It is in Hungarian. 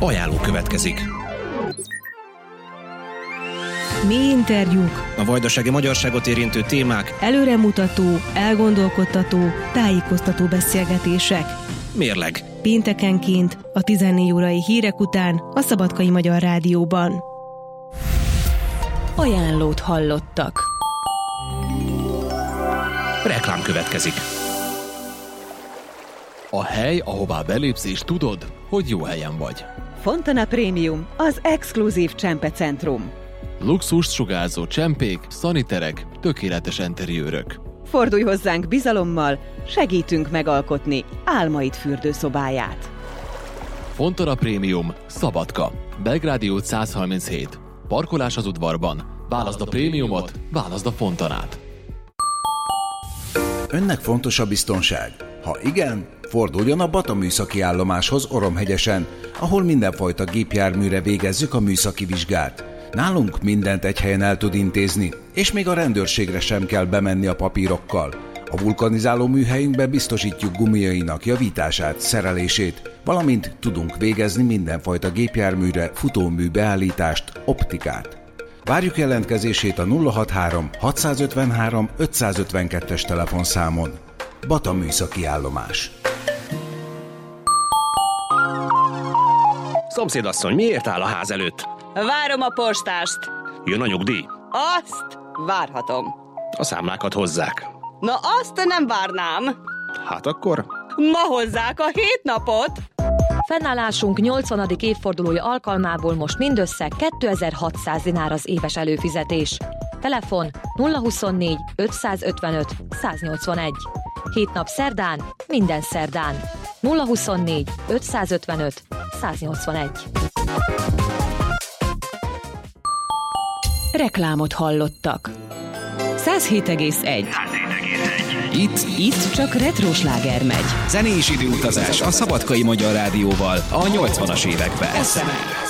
Ajánló következik. Mély interjúk, A vajdasági magyarságot érintő témák, előremutató, elgondolkodtató, tájékoztató beszélgetések. mérleg. Péntekenként a 14 órai hírek után a Szabadkai Magyar Rádióban. Ajánlót hallottak. Reklám következik. A hely, ahová belépsz és tudod, hogy jó helyen vagy. Fontana Premium, az exkluzív csempecentrum. Luxust sugárzó csempék, szaniterek, tökéletes interiőrök. Fordulj hozzánk bizalommal, segítünk megalkotni álmaid fürdőszobáját. Fontana Premium, Szabadka, Belgrádi út 137. Parkolás az udvarban. Válaszd a prémiumot, válaszd a Fontanát. Önnek fontos a biztonság? Ha igen, forduljon a Bata műszaki állomáshoz Oromhegyesen, ahol mindenfajta gépjárműre végezzük a műszaki vizsgát. Nálunk mindent egy helyen el tud intézni, és még a rendőrségre sem kell bemenni a papírokkal. A vulkanizáló műhelyünkben biztosítjuk gumiainak javítását, szerelését, valamint tudunk végezni mindenfajta gépjárműre futómű beállítást, optikát. Várjuk jelentkezését a 063 653 552-es telefonszámon. Bata műszaki állomás. Szomszédasszony, miért áll a ház előtt? Várom a postást. Jön a nyugdíj? Azt várhatom. A számlákat hozzák. Na azt nem várnám. Hát akkor... Ma hozzák a 7 napot. Fennállásunk 80. évfordulója alkalmából most mindössze 2600 dinár az éves előfizetés. Telefon 024 555 181. 7 nap szerdán, minden szerdán. 024 555 181. Reklámot hallottak. 107,1. Itt csak retrosláger megy. Zenés időutazás a Szabadkai Magyar Rádióval a 80-as években.